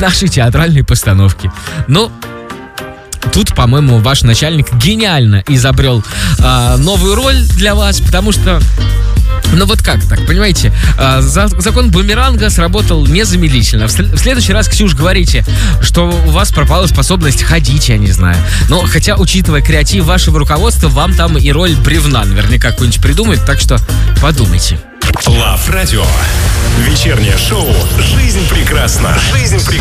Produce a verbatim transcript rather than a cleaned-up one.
нашей театральной постановки. Ну, тут, по-моему, ваш начальник гениально изобрел э, новую роль для вас, потому что, ну вот как так, понимаете, э, за, закон бумеранга сработал незамедлительно. В, в следующий раз, Ксюш, говорите, что у вас пропала способность ходить, я не знаю. Но хотя, учитывая креатив вашего руководства, вам там и роль бревна наверняка какую-нибудь придумают, так что подумайте. Лав Радио. Вечернее шоу «Жизнь прекрасна». Жизнь прекрасна.